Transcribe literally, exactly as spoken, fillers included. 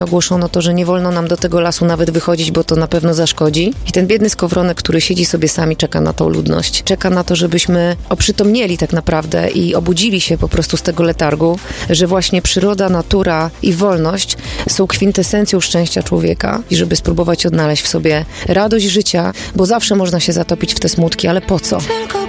Ogłoszono to, że nie wolno nam do tego lasu nawet wychodzić, bo to na pewno zaszkodzi. I ten biedny skowronek, który siedzi sobie sami, czeka na tą ludność. Czeka na to, żebyśmy oprzytomnieli tak naprawdę i obudzili się po prostu z tego letargu, że właśnie przyroda, natura i wolność są kwintesencją szczęścia człowieka i żeby spróbować odnaleźć w sobie radość życia, bo zawsze można się zatopić w te smutki, ale po co?